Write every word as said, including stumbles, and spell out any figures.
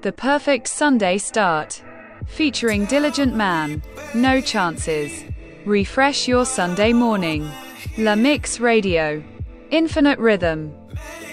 The perfect Sunday start. Featuring Diligent Man. No chances. Refresh your Sunday morning. La Mix Radio. Infinite rhythm.